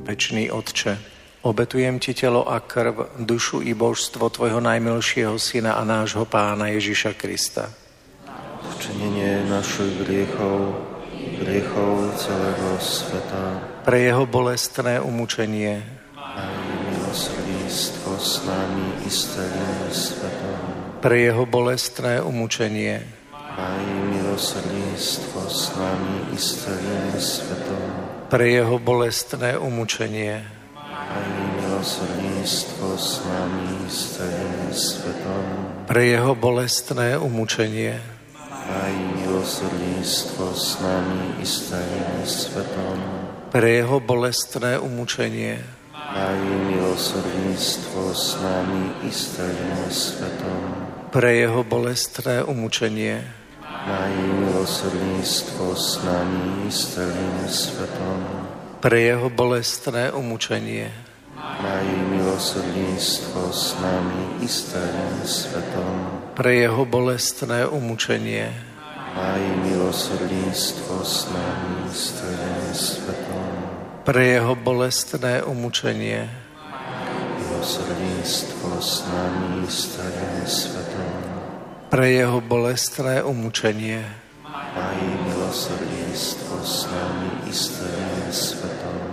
Večný Otče, obetujem Ti telo a krv, dušu i božstvo Tvojho najmilšieho Syna a nášho Pána Ježiša Krista. Odčinenie našich griechov, griechov celého sveta. Pre jeho bolestné umúčenie. Aj milosrdníctvo s nami i s celým svetom. Pre jeho bolestné umúčenie. Aj milosrdníctvo s nami i s celým svetom. Pre jeho bolestné umúčenie. Aj milosrdníctvo s nami i s celým svetom. Pre jeho bolestné umúčenie. Aj milosrdníctvo s nami i s celým svetom. Pre jeho bolestné umúčenie. Aj milosrdníctvo s nami i s celým svetom. Pre jeho bolestné umúčenie. Aj milosrdníctvo s nami i s celým svetom. Pre jeho bolestné umúčenie. Aj milosrdníctvo s nami i s celým svetom. Pre jeho bolestné umúčenie. Aj milosrdníctvo s nami i s celým svetom. Pre jeho bolestné umúčenie. Milosrdníctvo s nami i s celým svetom. Pre jeho bolestné umúčenie. Aj milosrdníctvo s nami i s celým svetom.